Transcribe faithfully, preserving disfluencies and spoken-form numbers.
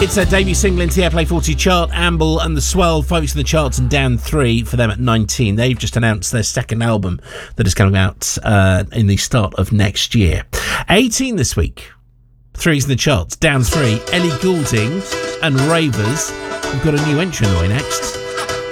It's their debut single into the Airplay forty chart. Amble and the Swell folks in the charts and down three for them at nineteen. They've just announced their second album that is coming out uh, in the start of next year. eighteen this week. Three's in the charts. Down three. Ellie Goulding and Ravers. We've got a new entry on the way next.